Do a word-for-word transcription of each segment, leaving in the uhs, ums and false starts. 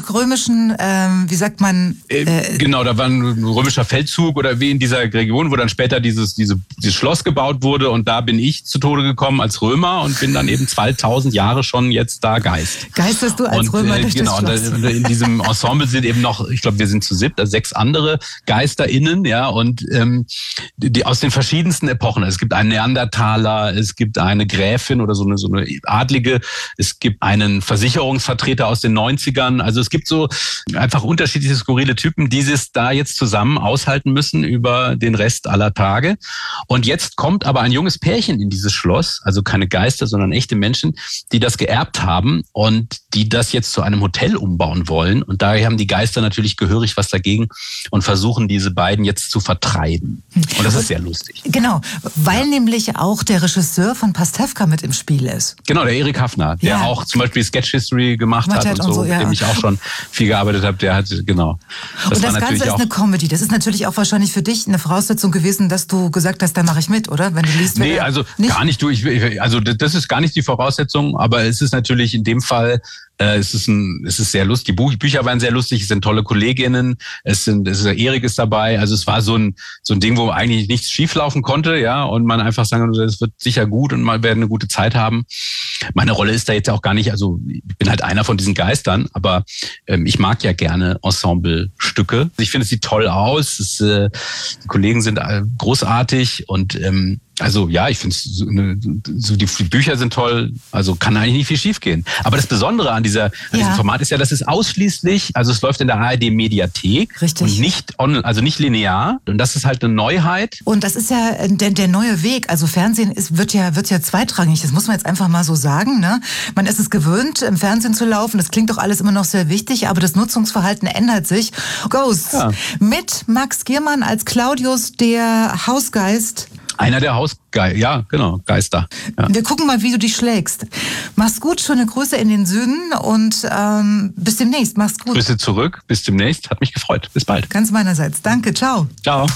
römischen, ähm, wie sagt man? Äh, genau, da war ein römischer Feldzug oder wie in dieser Region, wo dann später dieses, diese, dieses Schloss gebaut wurde und da bin ich zu Tode gekommen als Römer und bin dann eben zweitausend Jahre schon jetzt da Geist. Geisterst du als und, Römer äh, durch genau, das Schloss? Und in diesem Ensemble sind eben noch, ich glaube, wir sind zu siebt, also sechs andere GeisterInnen, ja, und ähm, die, die aus den verschiedensten Epochen. Es gibt einen Neandertaler, es gibt eine Gräfin oder so eine, so eine Adlige, es gibt einen Versicherungsvertreter aus den neunzigern. Also es gibt so einfach unterschiedliche skurrile Typen, die es da jetzt zusammen aushalten müssen über den Rest aller Tage. Und jetzt kommt aber ein junges Pärchen in dieses Schloss, also keine Geister, sondern echte Menschen, die das geerbt haben und die das jetzt zu einem Hotel umbauen wollen. Und daher haben die Geister natürlich gehörig was dagegen und versuchen diese beiden jetzt zu vertreiben. Und das ist sehr lustig. Genau, weil ja. nämlich auch der Regisseur von Pastewka mit im Spiel ist. Genau, der Erik Hafner, der ja. auch zum Beispiel Sketch History gemacht hat und, und so, so ja. mit dem ich auch schon viel gearbeitet habe. Der hat, genau. Das und das Ganze ist eine Comedy. Das ist natürlich auch wahrscheinlich für dich eine Voraussetzung gewesen, dass du gesagt hast, da mache ich mit, oder? Wenn du liest, nee, also nicht? gar nicht. Du, ich, also das ist gar nicht die Voraussetzung, aber es ist natürlich in dem Fall, äh, es ist ein, es ist sehr lustig. Die Buch, Bücher waren sehr lustig, es sind tolle Kolleginnen, es sind, es ist, Erik ist dabei. Also es war so ein so ein Ding, wo eigentlich nichts schieflaufen konnte, ja, und man einfach sagen konnte, es wird sicher gut und man werden eine gute Zeit haben. Meine Rolle ist da jetzt auch gar nicht, also ich bin halt einer von diesen Geistern, aber ähm, ich mag ja gerne Ensemblestücke. Ich finde, es sieht toll aus, es, äh, die Kollegen sind äh, großartig und ähm, also ja, ich finde so, so die Bücher sind toll, also kann eigentlich nicht viel schief gehen. Aber das Besondere an dieser an ja. diesem Format ist ja, dass es ausschließlich, also es läuft in der A R D Mediathek Richtig. und nicht on, also nicht linear. Und das ist halt eine Neuheit. Und das ist ja der, der neue Weg. Also Fernsehen ist, wird ja wird ja zweitrangig. Das muss man jetzt einfach mal so sagen. Ne? Man ist es gewöhnt, im Fernsehen zu laufen. Das klingt doch alles immer noch sehr wichtig, aber das Nutzungsverhalten ändert sich. Ghosts ja. mit Max Giermann als Claudius, der Hausgeist. Einer der Hausgeister, ja, genau, Geister. Ja. Wir gucken mal, wie du dich schlägst. Mach's gut, schöne Grüße in den Süden und ähm, bis demnächst. Mach's gut. Grüße zurück, bis demnächst. Hat mich gefreut. Bis bald. Ganz meinerseits. Danke, ciao. Ciao.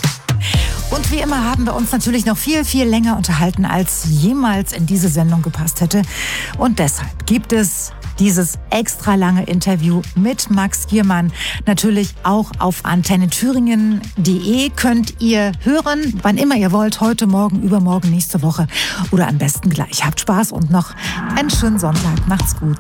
Und wie immer haben wir uns natürlich noch viel, viel länger unterhalten, als jemals in diese Sendung gepasst hätte. Und deshalb gibt es dieses extra lange Interview mit Max Giermann natürlich auch auf antenne thüringen punkt de könnt ihr hören, wann immer ihr wollt, heute, morgen, übermorgen, nächste Woche oder am besten gleich. Habt Spaß und noch einen schönen Sonntag. Macht's gut.